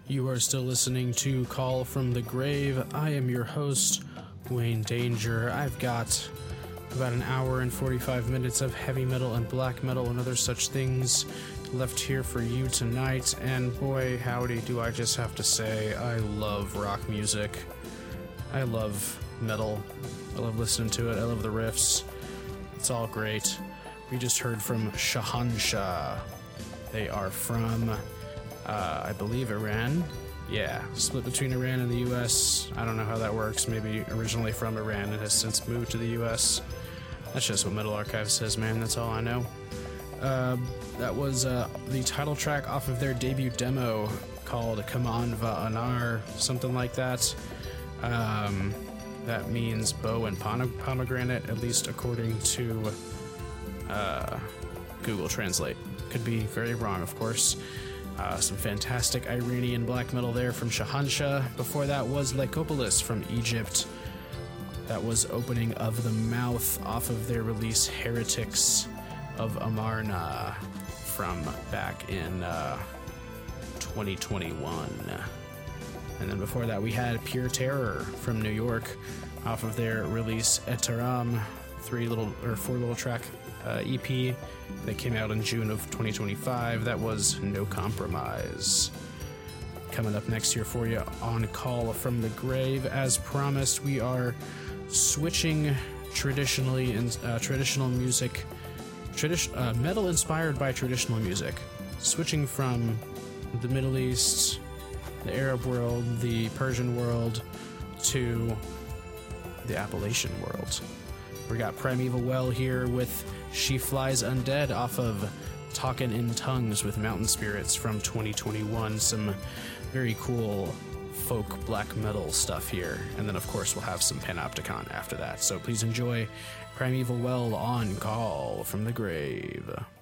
You are still listening to Call from the Grave. I am your host, Wayne Danger. I've got about an hour and 45 minutes of heavy metal and black metal and other such things left here for you tonight. And boy, howdy, do I just have to say, I love rock music. I love metal. I love listening to it. I love the riffs. It's all great. We just heard from Shahanshah. They are from, I believe, Iran. Yeah, split between Iran and the U.S. I don't know how that works. Maybe originally from Iran and has since moved to the U.S. That's just what Metal Archive says, man. That's all I know. That was the title track off of their debut demo called Kaman Va'anar, something like that. That means bow and pomegranate, at least according to Google Translate. Could be very wrong, of course. Some fantastic Iranian black metal there from Shahanshah. Before that was Lycopolis from Egypt. That was Opening of the Mouth off of their release Heretics of Amarna from back in 2021. And then before that we had Pure Terror from New York off of their release Eteram, four little track EP that came out in June of 2025. That was No Compromise. Coming up next here for you on Call from the Grave, as promised, we are switching traditionally in traditional music, metal inspired by traditional music, switching from the Middle East, the Arab world, the Persian world, to the Appalachian world. We got Primeval Well here with She Flies Undead off of Talkin' in Tongues with Mountain Spirits from 2021. Some very cool folk black metal stuff here. And then, of course, we'll have some Panopticon after that. So please enjoy Primeval Well on Call from the Grave.